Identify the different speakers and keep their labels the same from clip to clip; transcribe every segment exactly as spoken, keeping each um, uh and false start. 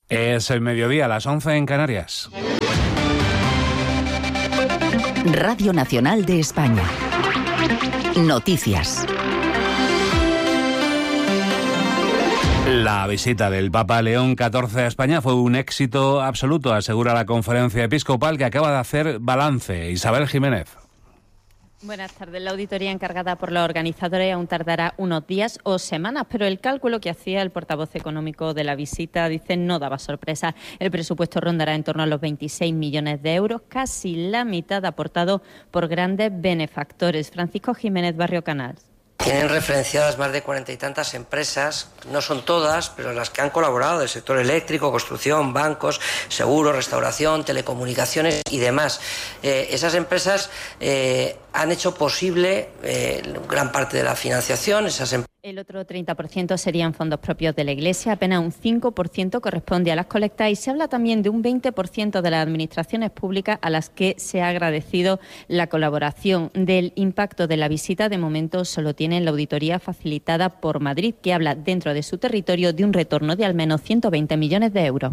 Speaker 1: Es el mediodía, a las once en Canarias.
Speaker 2: Radio Nacional de España. Noticias.
Speaker 1: La visita del Papa León catorce a España fue un éxito absoluto, asegura la Conferencia Episcopal, que acaba de hacer balance. Isabel Jiménez.
Speaker 3: Buenas tardes. La auditoría encargada por los organizadores aún tardará unos días o semanas, pero el cálculo que hacía el portavoz económico de la visita, dice, no daba sorpresa. El presupuesto rondará en torno a los veintiséis millones de euros, casi la mitad aportado por grandes benefactores. Francisco Jiménez, Barrio Canals.
Speaker 4: Tienen referenciadas más de cuarenta y tantas empresas, no son todas, pero las que han colaborado del sector eléctrico, construcción, bancos, seguros, restauración, telecomunicaciones y demás. Eh, esas empresas eh, han hecho posible eh, gran parte de la financiación. Esas em-
Speaker 3: El otro treinta por ciento serían fondos propios de la Iglesia, apenas un cinco por ciento corresponde a las colectas y se habla también de un veinte por ciento de las administraciones públicas a las que se ha agradecido la colaboración. Del impacto de la visita, de momento solo tienen la auditoría facilitada por Madrid, que habla dentro de su territorio de un retorno de al menos ciento veinte millones de euros.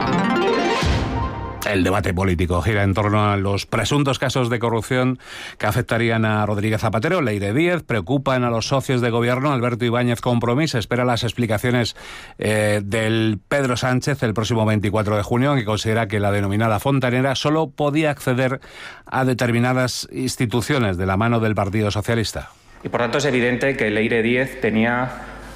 Speaker 1: El debate político gira en torno a los presuntos casos de corrupción que afectarían a Rodríguez Zapatero. Leire Díez, preocupan a los socios de gobierno. Alberto Ibáñez Compromís espera las explicaciones eh, del Pedro Sánchez el próximo veinticuatro de junio, que considera que la denominada fontanera solo podía acceder a determinadas instituciones de la mano del Partido Socialista.
Speaker 5: Y por tanto es evidente que Leire Díez tenía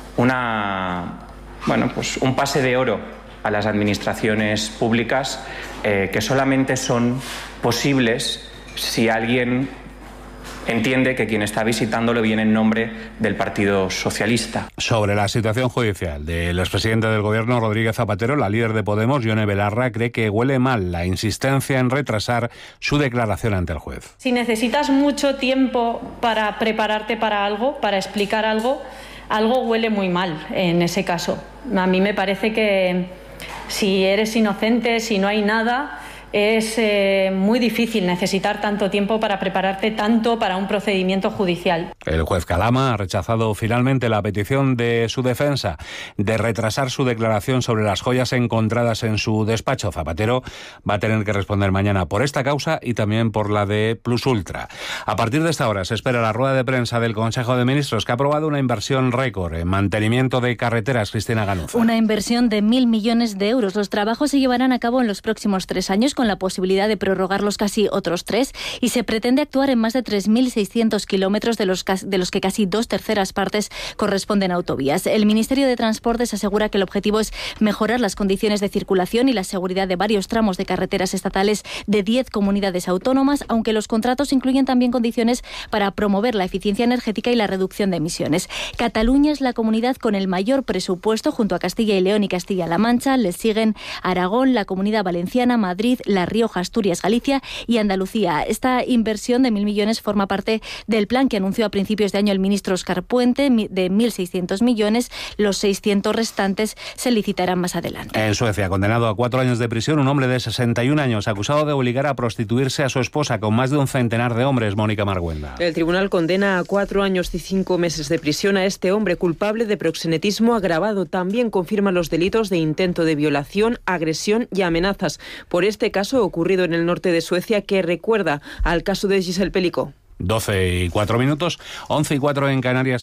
Speaker 5: una, bueno, pues un pase de oro a las administraciones públicas eh, que solamente son posibles si alguien entiende que quien está visitándolo viene en nombre del Partido Socialista.
Speaker 1: Sobre la situación judicial del expresidente del Gobierno, Rodríguez Zapatero, la líder de Podemos, Ione Belarra, cree que huele mal la insistencia en retrasar su declaración ante el juez.
Speaker 6: Si necesitas mucho tiempo para prepararte para algo, para explicar algo, algo huele muy mal en ese caso. A mí me parece que si eres inocente, si no hay nada, es eh, muy difícil necesitar tanto tiempo para prepararte tanto para un procedimiento judicial.
Speaker 1: El juez Calama ha rechazado finalmente la petición de su defensa de retrasar su declaración sobre las joyas encontradas en su despacho. Zapatero va a tener que responder mañana por esta causa y también por la de Plus Ultra. A partir de esta hora se espera la rueda de prensa del Consejo de Ministros, que ha aprobado una inversión récord en mantenimiento de carreteras. Cristina Ganuza.
Speaker 7: Una inversión de mil millones de euros. Los trabajos se llevarán a cabo en los próximos tres años con la posibilidad de prorrogarlos casi otros tres y se pretende actuar en más de tres mil seiscientos kilómetros de los, de los que casi dos terceras partes corresponden a autovías. El Ministerio de Transportes asegura que el objetivo es mejorar las condiciones de circulación y la seguridad de varios tramos de carreteras estatales de diez comunidades autónomas, aunque los contratos incluyen también condiciones para promover la eficiencia energética y la reducción de emisiones. Cataluña es la comunidad con el mayor presupuesto junto a Castilla y León y Castilla-La Mancha. Les siguen Aragón, la Comunidad Valenciana, Madrid, La Rioja, Asturias, Galicia y Andalucía. Esta inversión de mil millones forma parte del plan que anunció a principios de año el ministro Óscar Puente de mil seiscientos millones. Los seiscientos restantes se licitarán más adelante.
Speaker 1: En Suecia, condenado a cuatro años de prisión, un hombre de sesenta y un años acusado de obligar a prostituirse a su esposa con más de un centenar de hombres. Mónica Marguenda.
Speaker 8: El tribunal condena a cuatro años y cinco meses de prisión a este hombre culpable de proxenetismo agravado. También confirma los delitos de intento de violación, agresión y amenazas. Por este caso ocurrido en el norte de Suecia, que recuerda al caso de Giselle Pelicot.
Speaker 1: doce y cuatro minutos, once y cuatro en Canarias.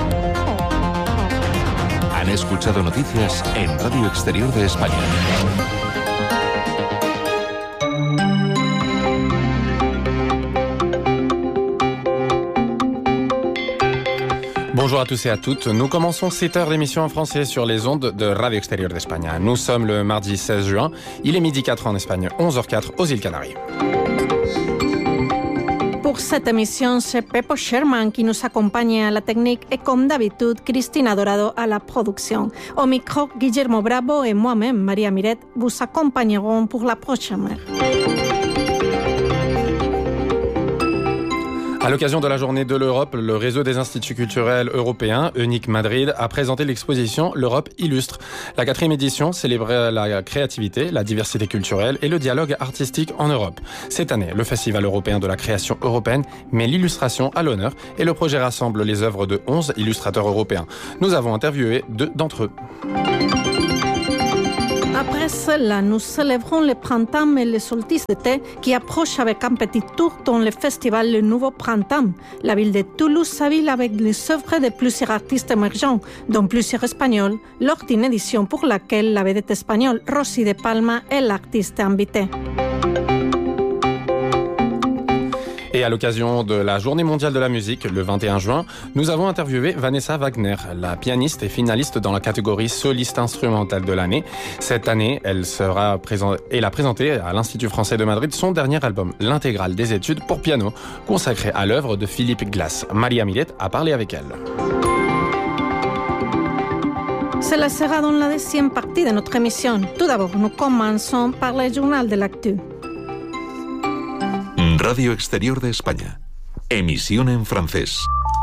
Speaker 9: Han escuchado noticias en Radio Exterior de España.
Speaker 10: Bonjour à tous et à toutes. Nous commençons cette heure d'émission en français sur les ondes de Radio Extérieur d'Espagne. Nous sommes le mardi seize juin. Il est midi quatre en Espagne, onze heures quatre aux îles Canaries.
Speaker 11: Pour cette émission, c'est Pepo Sherman qui nous accompagne à la technique et comme d'habitude, Cristina Dorado à la production. Au micro, Guillermo Bravo et moi-même, Maria Miret, vous accompagnerons pour la prochaine heure.
Speaker 10: À l'occasion de la Journée de l'Europe, le réseau des instituts culturels européens, EUNIC Madrid, a présenté l'exposition L'Europe illustre. La quatrième édition célébrait la créativité, la diversité culturelle et le dialogue artistique en Europe. Cette année, le Festival européen de la création européenne met l'illustration à l'honneur et le projet rassemble les œuvres de onze illustrateurs européens. Nous avons interviewé deux d'entre eux.
Speaker 11: À Après cela, nous célébrons le printemps et le solstice d'été qui approchent avec un petit tour dans le festival Le Nouveau Printemps. La ville de Toulouse s'habille avec les œuvres de plusieurs artistes émergents, dont plusieurs espagnols, lors d'une édition pour laquelle la vedette espagnole Rosy de Palma est l'artiste invitée.
Speaker 10: Et à l'occasion de la Journée mondiale de la musique, le vingt et un juin, nous avons interviewé Vanessa Wagner, la pianiste et finaliste dans la catégorie soliste instrumentale de l'année. Cette année, elle sera présent... elle a présenté à l'Institut français de Madrid son dernier album, l'intégrale des études pour piano, consacré à l'œuvre de Philippe Glass. Maria Miret a parlé avec elle.
Speaker 11: Cela sera dans la deuxième partie de notre émission. Tout d'abord, nous commençons par le journal de l'actu.
Speaker 9: Radio Exterior de España. Emisión en francés.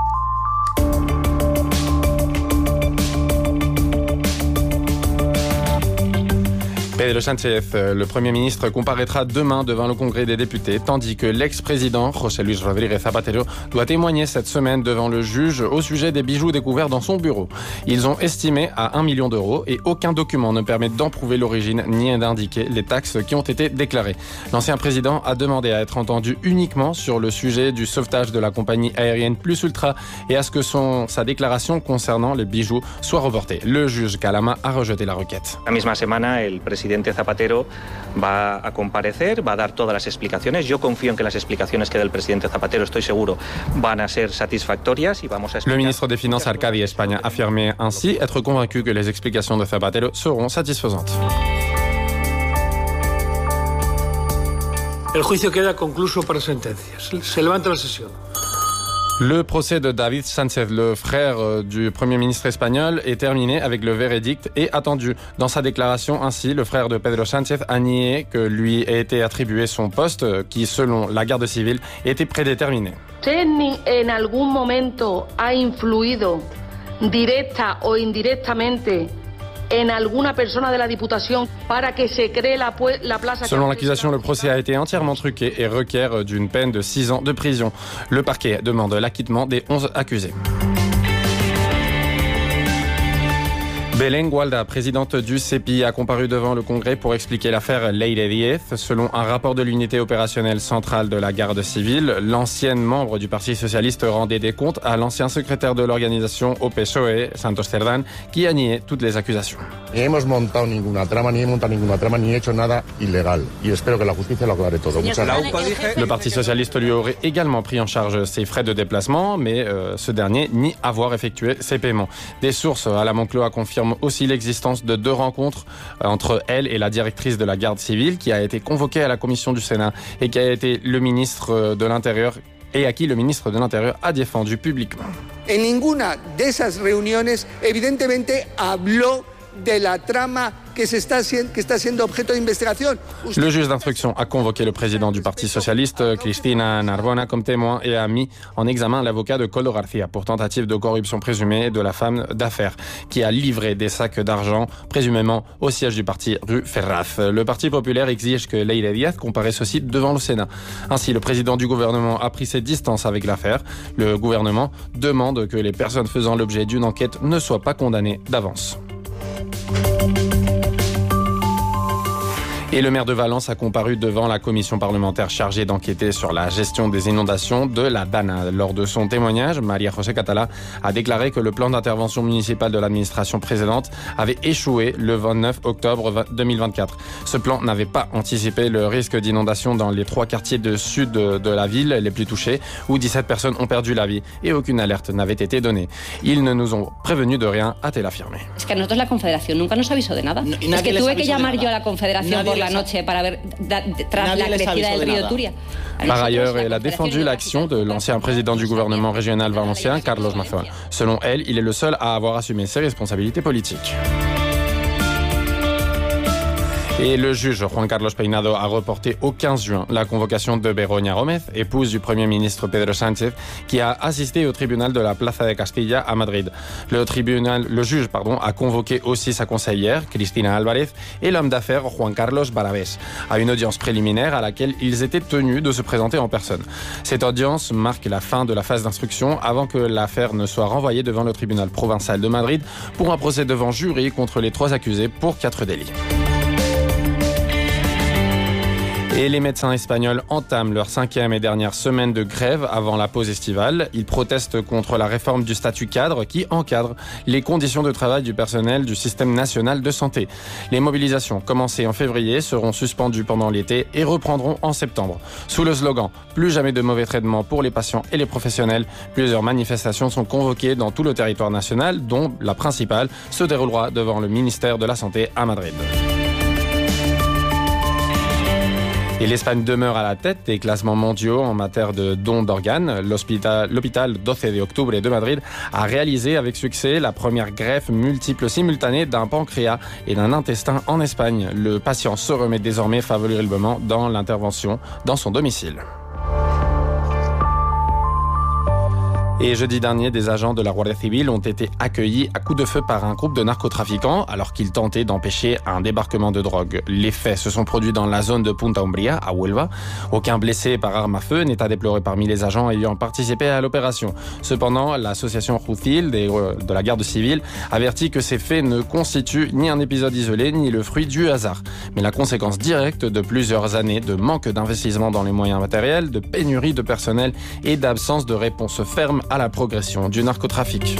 Speaker 10: Pedro Sánchez, le Premier ministre, comparaîtra demain devant le Congrès des députés, tandis que l'ex-président José Luis Rodríguez Zapatero doit témoigner cette semaine devant le juge au sujet des bijoux découverts dans son bureau. Ils ont estimé à un million d'euros et aucun document ne permet d'en prouver l'origine ni d'indiquer les taxes qui ont été déclarées. L'ancien président a demandé à être entendu uniquement sur le sujet du sauvetage de la compagnie aérienne Plus Ultra et à ce que son, sa déclaration concernant les bijoux soit reportée. Le juge Calama a rejeté la requête.
Speaker 5: La misma semana, el presidente Zapatero va a comparecer, va a dar todas las explicaciones. Yo confío en que las explicaciones que dé el presidente Zapatero, estoy seguro, van a ser satisfactorias y vamos a explicar.
Speaker 10: Le ministre des Finances Arcadi España a affirmé ainsi être convaincu que les explications de Zapatero seront satisfaisantes.
Speaker 12: El juicio queda concluso para sentencia. Se levanta la sesión.
Speaker 10: Le procès de David Sánchez, le frère du Premier ministre espagnol, est terminé avec le verdict et attendu. Dans sa déclaration, ainsi, le frère de Pedro Sánchez a nié que lui ait été attribué son poste qui, selon la garde civile, était prédéterminé.
Speaker 13: En algún momento ha influido directa o indirectamente en alguna persona de la Diputación para que se cree la, la plaza.
Speaker 10: Selon l'accusation, le procès a été entièrement truqué et requiert d'une peine de six ans de prison. Le parquet demande l'acquittement des onze accusés. Belén Gualda, présidente du C E P I, a comparu devant le Congrès pour expliquer l'affaire Leire Díez. Selon un rapport de l'unité opérationnelle centrale de la garde civile, l'ancienne membre du Parti socialiste rendait des comptes à l'ancien secrétaire de l'organisation au P S O E, Santos Cerdán, qui a nié toutes les accusations.
Speaker 14: Ni hemos montado ninguna trama, ni he montado ninguna trama, ni he hecho nada ilegal. Y espero que la justicia lo aclare todo. Muchas gracias.
Speaker 10: Le Parti socialiste lui aurait également pris en charge ses frais de déplacement, mais euh, ce dernier nie avoir effectué ses paiements. Des sources à la Moncloa confirment aussi l'existence de deux rencontres entre elle et la directrice de la garde civile qui a été convoquée à la commission du Sénat et qui a été le ministre de l'Intérieur et à qui le ministre de l'Intérieur a défendu publiquement.
Speaker 15: En ninguna de esas reuniones, evidentemente, habló de la trama que, se está, que está siendo objeto de investigación.
Speaker 10: Le juge d'instruction a convoqué le président du Parti socialiste, Cristina Narbona, comme témoin et a mis en examen l'avocat de Koldo García pour tentative de corruption présumée de la femme d'affaires qui a livré des sacs d'argent, présumément au siège du parti rue Ferraz. Le Parti populaire exige que Leire Díez comparaisse aussi devant le Sénat. Ainsi, le président du gouvernement a pris ses distances avec l'affaire. Le gouvernement demande que les personnes faisant l'objet d'une enquête ne soient pas condamnées d'avance. Et le maire de Valence a comparu devant la commission parlementaire chargée d'enquêter sur la gestion des inondations de la Dana. Lors de son témoignage, Maria José Catala a déclaré que le plan d'intervention municipale de l'administration précédente avait échoué le vingt-neuf octobre deux mille vingt-quatre. Ce plan n'avait pas anticipé le risque d'inondation dans les trois quartiers de sud de la ville les plus touchés, où dix-sept personnes ont perdu la vie et aucune alerte n'avait été donnée. Ils ne nous ont prévenus de rien, a-t-elle affirmé.
Speaker 16: Es que a nosotros la Confederación nunca nos avisó de nada. No, es que tuve que llamar yo a la Confederación por la noche para ver da, tras la crecida del río Turia.
Speaker 10: Par ailleurs, elle a défendu l'action de l'ancien président du gouvernement régional valencien, Carlos Mazón. Selon elle, il est le seul à avoir assumé ses responsabilités politiques. Et le juge Juan Carlos Peinado a reporté au quinze juin la convocation de Begoña Gómez, épouse du Premier ministre Pedro Sánchez, qui a assisté au tribunal de la Plaza de Castilla à Madrid. Le tribunal, le juge, pardon, a convoqué aussi sa conseillère, Cristina Álvarez, et l'homme d'affaires Juan Carlos Barabés, à une audience préliminaire à laquelle ils étaient tenus de se présenter en personne. Cette audience marque la fin de la phase d'instruction avant que l'affaire ne soit renvoyée devant le tribunal provincial de Madrid pour un procès devant jury contre les trois accusés pour quatre délits. Et les médecins espagnols entament leur cinquième et dernière semaine de grève avant la pause estivale. Ils protestent contre la réforme du statut cadre qui encadre les conditions de travail du personnel du système national de santé. Les mobilisations commencées en février seront suspendues pendant l'été et reprendront en septembre. Sous le slogan « Plus jamais de mauvais traitements pour les patients et les professionnels », plusieurs manifestations sont convoquées dans tout le territoire national, dont la principale se déroulera devant le ministère de la Santé à Madrid. Et l'Espagne demeure à la tête des classements mondiaux en matière de dons d'organes. L'hôpital, l'hôpital douze de octubre de Madrid a réalisé avec succès la première greffe multiple simultanée d'un pancréas et d'un intestin en Espagne. Le patient se remet désormais favorablement dans l'intervention dans son domicile. Et jeudi dernier, des agents de la Guardia Civil ont été accueillis à coups de feu par un groupe de narcotrafiquants alors qu'ils tentaient d'empêcher un débarquement de drogue. Les faits se sont produits dans la zone de Punta Umbría, à Huelva. Aucun blessé par arme à feu n'est à déplorer parmi les agents ayant participé à l'opération. Cependant, l'association Jucil de la garde civile avertit que ces faits ne constituent ni un épisode isolé ni le fruit du hasard, mais la conséquence directe de plusieurs années de manque d'investissement dans les moyens matériels, de pénurie de personnel et d'absence de réponse ferme à la progression du narcotrafic.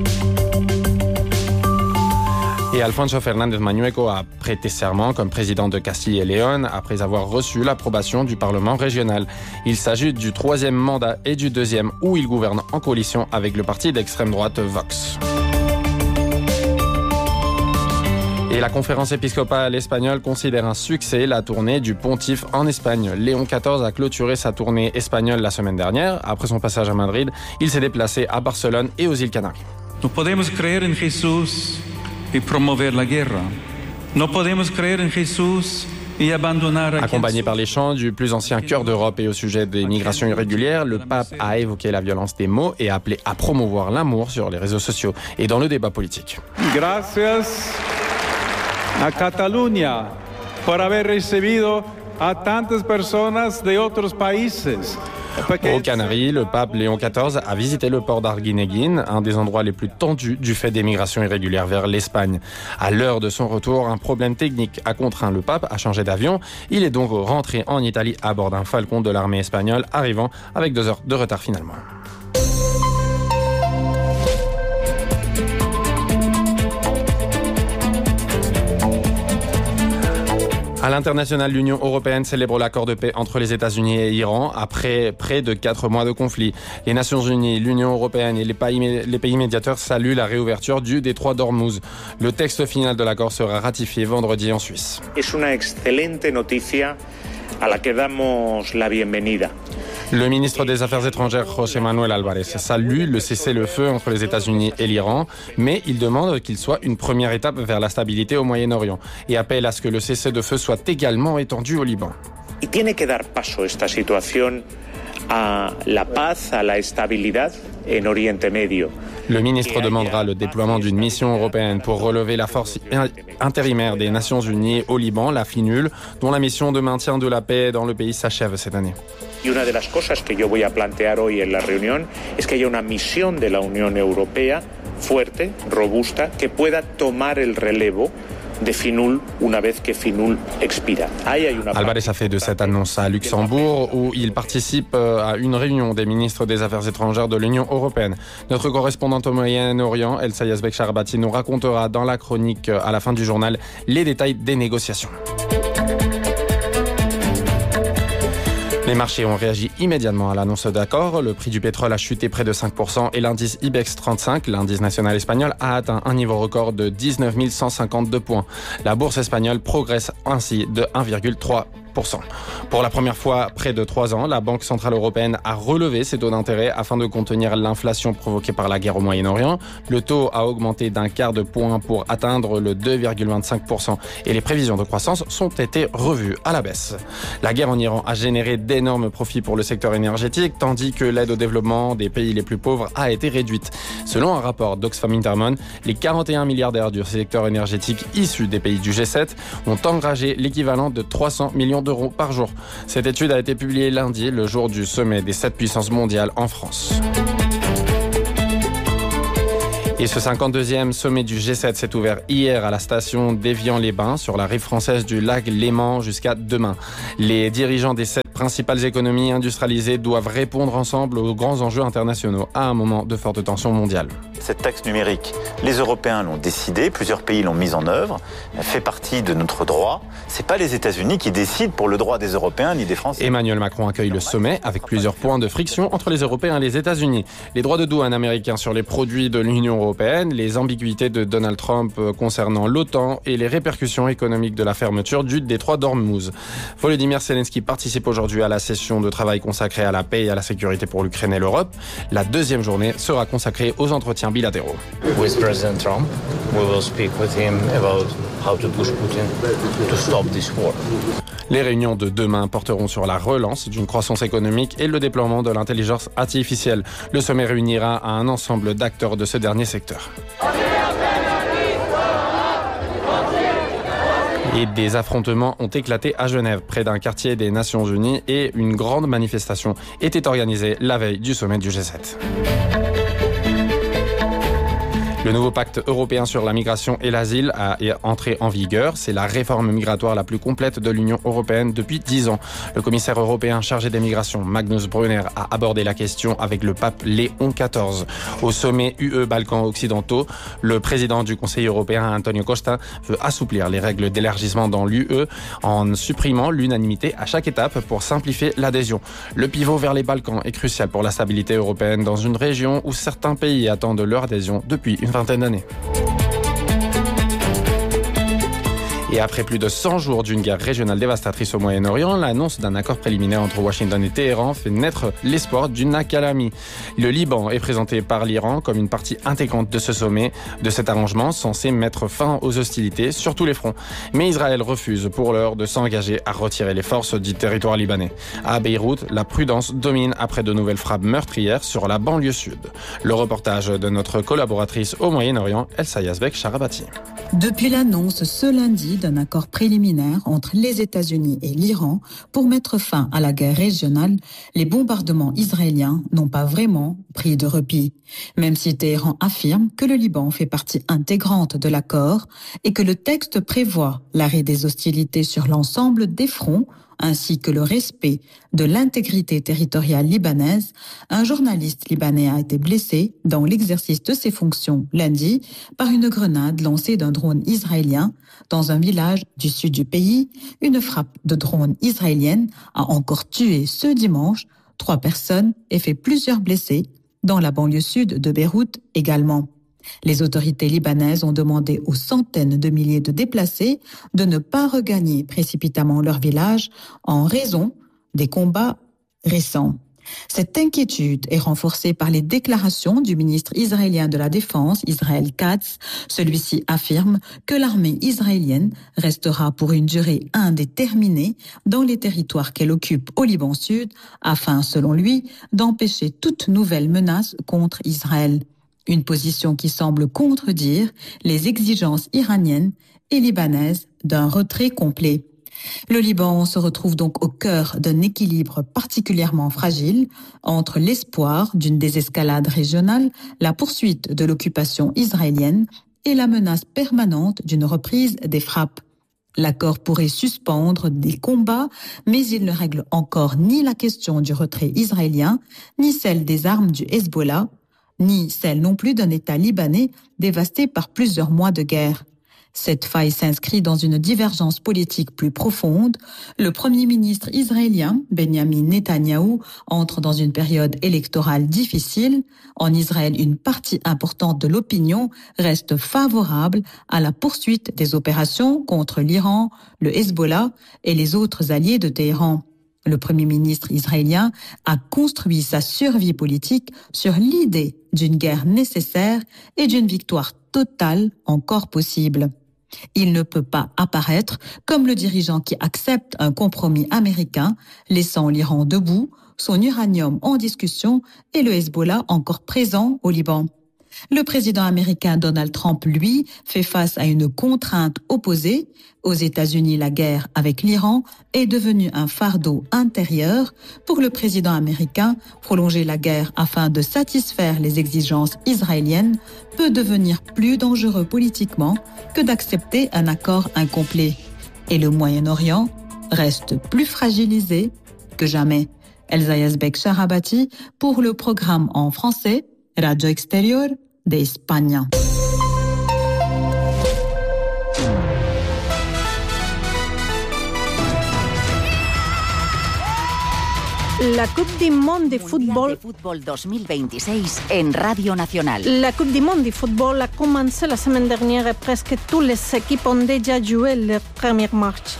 Speaker 10: Et Alfonso Fernández Mañueco a prêté serment comme président de Castille et Léon après avoir reçu l'approbation du Parlement régional. Il s'agit du troisième mandat et du deuxième où il gouverne en coalition avec le parti d'extrême droite Vox. Et la conférence épiscopale espagnole considère un succès la tournée du pontife en Espagne. Léon quatorze a clôturé sa tournée espagnole la semaine dernière. Après son passage à Madrid, il s'est déplacé à Barcelone et aux îles Canaries.
Speaker 17: No podemos creer en Jesús y promover la guerra. No podemos creer en Jesús y abandonar a...
Speaker 10: Accompagné par les chants du plus ancien chœur d'Europe et au sujet des migrations irrégulières, le pape a évoqué la violence des mots et a appelé à promouvoir l'amour sur les réseaux sociaux et dans le débat politique.
Speaker 18: Gracias a Cataluña por haber recibido a tantas personas de otros países.
Speaker 10: Aux Canaries, le pape Léon quatorze a visité le port d'Arguineguín, un des endroits les plus tendus du fait des migrations irrégulières vers l'Espagne. À l'heure de son retour, un problème technique a contraint le pape à changer d'avion. Il est donc rentré en Italie à bord d'un Falcon de l'armée espagnole, arrivant avec deux heures de retard finalement. À l'international, l'Union européenne célèbre l'accord de paix entre les États-Unis et l'Iran après près de quatre mois de conflit. Les Nations Unies, l'Union européenne et les pays, les pays médiateurs saluent la réouverture du détroit d'Ormuz. Le texte final de l'accord sera ratifié vendredi en Suisse.
Speaker 19: Es una excelente noticia a la que damos la bienvenida.
Speaker 10: Le ministre des Affaires étrangères, José Manuel Álvarez, salue le cessez-le-feu entre les États-Unis et l'Iran, mais il demande qu'il soit une première étape vers la stabilité au Moyen-Orient et appelle à ce que le cessez-le-feu soit également étendu au Liban.
Speaker 19: Y tiene que dar paso esta situación a la paz, a la estabilidad en Oriente Medio.
Speaker 10: Le ministre demandera le déploiement d'une mission européenne pour relever la force intérimaire des Nations Unies au Liban, la FINUL, dont la mission de maintien de la paix dans le pays s'achève cette année.
Speaker 19: Y una de las cosas que yo voy a plantear hoy en la reunión es que haya una misión de la Unión Europea fuerte, robusta, que pueda tomar el relevo de FINUL una vez que FINUL expira. Ahí hay una...
Speaker 10: Álvarez a fait de cette annonce à Luxembourg où il participe à une réunion des ministres des Affaires étrangères de l'Union européenne. Notre correspondante au Moyen-Orient, Elsa Yazbek Sharbati, nous racontera dans la chronique à la fin du journal les détails des négociations. Les marchés ont réagi immédiatement à l'annonce d'accord. Le prix du pétrole a chuté près de cinq pour cent et l'indice IBEX trente-cinq, l'indice national espagnol, a atteint un niveau record de dix-neuf mille cent cinquante-deux points. La bourse espagnole progresse ainsi de un virgule trois pour cent. Pour la première fois près de trois ans, la Banque centrale européenne a relevé ses taux d'intérêt afin de contenir l'inflation provoquée par la guerre au Moyen-Orient. Le taux a augmenté d'un quart de point pour atteindre le deux virgule vingt-cinq pour cent et les prévisions de croissance sont été revues à la baisse. La guerre en Iran a généré d'énormes profits pour le secteur énergétique, tandis que l'aide au développement des pays les plus pauvres a été réduite. Selon un rapport d'Oxfam Intermon, les quarante et un milliardaires du secteur énergétique issus des pays du G sept ont engagé l'équivalent de trois cents millions d'euros par jour. Cette étude a été publiée lundi, le jour du sommet des sept puissances mondiales en France. Et ce cinquante-deuxième sommet du G sept s'est ouvert hier à la station d'Évian-les-Bains, sur la rive française du lac Léman, jusqu'à demain. Les dirigeants des sept principales économies industrialisées doivent répondre ensemble aux grands enjeux internationaux à un moment de forte tension mondiale.
Speaker 20: Cette taxe numérique, les Européens l'ont décidé, plusieurs pays l'ont mise en œuvre, elle fait partie de notre droit. C'est pas les États-Unis qui décident pour le droit des Européens ni des Français.
Speaker 10: Emmanuel Macron accueille le sommet avec plusieurs points de friction entre les Européens et les États-Unis. Les droits de douane américains sur les produits de l'Union européenne, les ambiguïtés de Donald Trump concernant l'OTAN et les répercussions économiques de la fermeture du détroit d'Ormuz. Volodymyr Zelensky participe aujourd'hui à la session de travail consacrée à la paix et à la sécurité pour l'Ukraine et l'Europe. La deuxième journée sera consacrée aux entretiens bilatéraux.
Speaker 21: With President Trump, we will speak with him about how to push Putin to stop this war.
Speaker 10: Les réunions de demain porteront sur la relance d'une croissance économique et le déploiement de l'intelligence artificielle. Le sommet réunira un ensemble d'acteurs de ce dernier secteur. Et des affrontements ont éclaté à Genève, près d'un quartier des Nations Unies, et une grande manifestation était organisée la veille du sommet du G sept. Le nouveau pacte européen sur la migration et l'asile a entré en vigueur. C'est la réforme migratoire la plus complète de l'Union européenne depuis dix ans. Le commissaire européen chargé des migrations, Magnus Brunner, a abordé la question avec le pape Léon quatorze. Au sommet U E-Balkans occidentaux, le président du Conseil européen, Antonio Costa, veut assouplir les règles d'élargissement dans l'U E en supprimant l'unanimité à chaque étape pour simplifier l'adhésion. Le pivot vers les Balkans est crucial pour la stabilité européenne dans une région où certains pays attendent leur adhésion depuis une vingtaine d'années. Et après plus de cent jours d'une guerre régionale dévastatrice au Moyen-Orient, l'annonce d'un accord préliminaire entre Washington et Téhéran fait naître l'espoir d'une accalmie. Le Liban est présenté par l'Iran comme une partie intégrante de ce sommet, de cet arrangement censé mettre fin aux hostilités sur tous les fronts. Mais Israël refuse pour l'heure de s'engager à retirer les forces du territoire libanais. À Beyrouth, la prudence domine après de nouvelles frappes meurtrières sur la banlieue sud. Le reportage de notre collaboratrice au Moyen-Orient, Elsa Yazbek Sharabati.
Speaker 22: Depuis l'annonce ce lundi d'un accord préliminaire entre les États-Unis et l'Iran pour mettre fin à la guerre régionale, les bombardements israéliens n'ont pas vraiment pris de repli. Même si Téhéran affirme que le Liban fait partie intégrante de l'accord et que le texte prévoit l'arrêt des hostilités sur l'ensemble des fronts, ainsi que le respect de l'intégrité territoriale libanaise, un journaliste libanais a été blessé dans l'exercice de ses fonctions lundi par une grenade lancée d'un drone israélien dans un village du sud du pays. Une frappe de drone israélienne a encore tué ce dimanche trois personnes et fait plusieurs blessés dans la banlieue sud de Beyrouth également. Les autorités libanaises ont demandé aux centaines de milliers de déplacés de ne pas regagner précipitamment leur village en raison des combats récents. Cette inquiétude est renforcée par les déclarations du ministre israélien de la Défense, Israël Katz. Celui-ci affirme que l'armée israélienne restera pour une durée indéterminée dans les territoires qu'elle occupe au Liban Sud, afin, selon lui, d'empêcher toute nouvelle menace contre Israël. Une position qui semble contredire les exigences iraniennes et libanaises d'un retrait complet. Le Liban se retrouve donc au cœur d'un équilibre particulièrement fragile entre l'espoir d'une désescalade régionale, la poursuite de l'occupation israélienne et la menace permanente d'une reprise des frappes. L'accord pourrait suspendre des combats, mais il ne règle encore ni la question du retrait israélien, ni celle des armes du Hezbollah, ni celle non plus d'un État libanais dévasté par plusieurs mois de guerre. Cette faille s'inscrit dans une divergence politique plus profonde. Le Premier ministre israélien, Benjamin Netanyahou, entre dans une période électorale difficile. En Israël, une partie importante de l'opinion reste favorable à la poursuite des opérations contre l'Iran, le Hezbollah et les autres alliés de Téhéran. Le Premier ministre israélien a construit sa survie politique sur l'idée d'une guerre nécessaire et d'une victoire totale encore possible. Il ne peut pas apparaître comme le dirigeant qui accepte un compromis américain, laissant l'Iran debout, son uranium en discussion et le Hezbollah encore présent au Liban. Le président américain Donald Trump, lui, fait face à une contrainte opposée. Aux États-Unis, la guerre avec l'Iran est devenue un fardeau intérieur. Pour le président américain, prolonger la guerre afin de satisfaire les exigences israéliennes peut devenir plus dangereux politiquement que d'accepter un accord incomplet. Et le Moyen-Orient reste plus fragilisé que jamais. Elsa Yazbek Sharabati pour le programme en français Radio Exterior de España.
Speaker 11: La Coupe du Monde de football,
Speaker 2: Fútbol dos mil veintiséis en Radio Nacional.
Speaker 11: La Coupe du Monde de football a commencé la semaine dernière et presque toutes les équipes ont déjà joué leur premier match.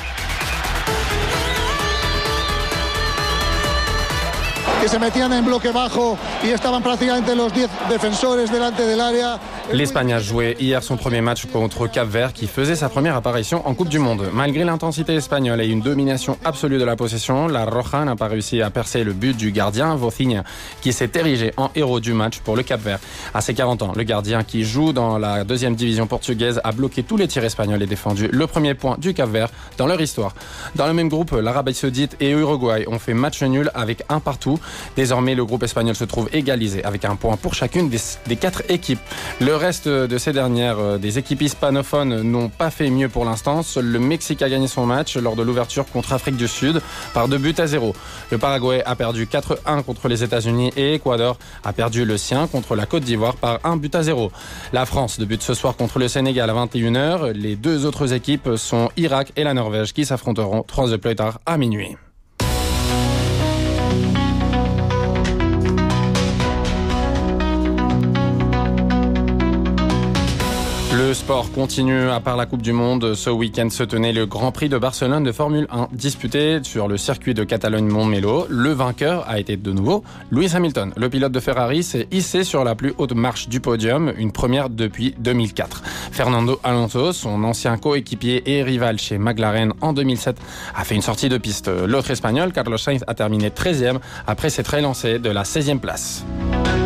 Speaker 4: Que se metían en bloque bajo y estaban prácticamente los diez defensores delante del área.
Speaker 10: L'Espagne a joué hier son premier match contre Cap-Vert qui faisait sa première apparition en Coupe du Monde. Malgré l'intensité espagnole et une domination absolue de la possession, la Roja n'a pas réussi à percer le but du gardien Vozinha qui s'est érigé en héros du match pour le Cap-Vert. À ses quarante ans, le gardien qui joue dans la deuxième division portugaise a bloqué tous les tirs espagnols et défendu le premier point du Cap-Vert dans leur histoire. Dans le même groupe, l'Arabie Saoudite et Uruguay ont fait match nul avec un partout. Désormais, le groupe espagnol se trouve égalisé avec un point pour chacune des, des quatre équipes. Le reste de ces dernières, des équipes hispanophones, n'ont pas fait mieux pour l'instant. Seul le Mexique a gagné son match lors de l'ouverture contre Afrique du Sud par deux buts à zéro. Le Paraguay a perdu quatre un contre les États-Unis et Équador a perdu le sien contre la Côte d'Ivoire par un but à zéro. La France débute ce soir contre le Sénégal à vingt et une heures. Les deux autres équipes sont Irak et la Norvège qui s'affronteront trois heures plus tard à minuit. Le sport continue. À part la Coupe du Monde, ce week-end se tenait le Grand Prix de Barcelone de Formule un, disputé sur le circuit de Catalogne-Montmelo. Le vainqueur a été de nouveau Lewis Hamilton. Le pilote de Ferrari s'est hissé sur la plus haute marche du podium, une première depuis deux mille quatre. Fernando Alonso, son ancien coéquipier et rival chez McLaren en deux mille sept, a fait une sortie de piste. L'autre espagnol, Carlos Sainz, a terminé treizième après s'être élancé de la seizième place.